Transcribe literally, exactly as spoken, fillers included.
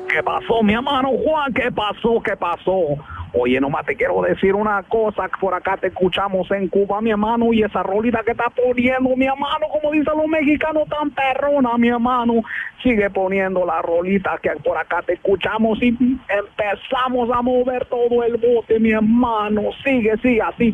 ¿Qué pasó, mi hermano Juan? ¿Qué pasó? ¿Qué pasó? Oye, nomás te quiero decir una cosa, por acá te escuchamos en Cuba, mi hermano, y esa rolita que está poniendo, mi hermano, como dicen los mexicanos, tan perrona, mi hermano, sigue poniendo la rolita que por acá te escuchamos y empezamos a mover todo el bote, mi hermano, sigue, sigue así.